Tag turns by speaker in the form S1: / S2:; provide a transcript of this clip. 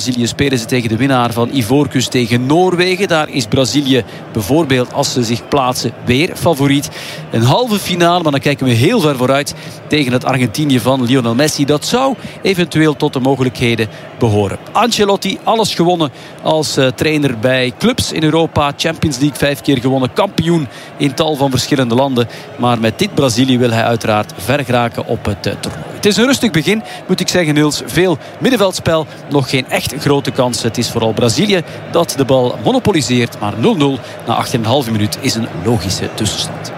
S1: Brazilië spelen ze tegen de winnaar van Ivoorkust tegen Noorwegen. Daar is Brazilië bijvoorbeeld, als ze zich plaatsen, weer favoriet. Een halve finale, maar dan kijken we heel ver vooruit tegen het Argentinië van Lionel Messi. Dat zou eventueel tot de mogelijkheden behoren. Ancelotti, alles gewonnen als trainer bij clubs in Europa. Champions League 5 keer gewonnen. Kampioen in tal van verschillende landen. Maar met dit Brazilië wil hij uiteraard ver geraken op het toernooi. Het is een rustig begin, moet ik zeggen, Niels. Veel middenveldspel, nog geen echt grote kansen. Het is vooral Brazilië dat de bal monopoliseert. Maar 0-0 na 8,5 minuut is een logische tussenstand.